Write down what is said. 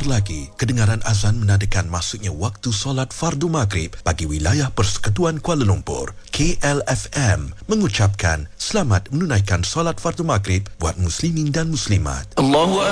Sebentar lagi, kedengaran azan menandakan masuknya waktu solat fardu maghrib bagi wilayah Persekutuan Kuala Lumpur. KLFM mengucapkan selamat menunaikan solat fardu maghrib buat muslimin dan muslimat. Allahu